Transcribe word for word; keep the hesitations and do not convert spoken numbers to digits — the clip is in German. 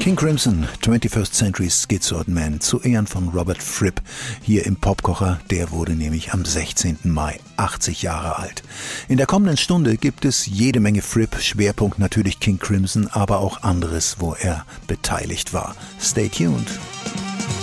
King Crimson, twenty-first Century Schizoid Man, zu Ehren von Robert Fripp, hier im Popkocher. Der wurde nämlich am sechzehnten Mai achtzig Jahre alt. In der kommenden Stunde gibt es jede Menge Fripp, Schwerpunkt natürlich King Crimson, aber auch anderes, wo er beteiligt war. Stay tuned.